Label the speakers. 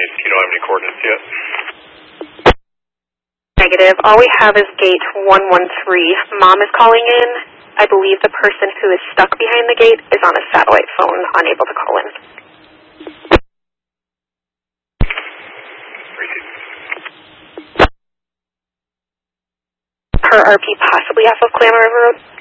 Speaker 1: You don't have any coordinates yet?
Speaker 2: Negative. All we have is gate 113. Mom is calling in. I believe the person who is stuck behind the gate is on a satellite phone, unable to call in. Her RP possibly off of Clamor River Road.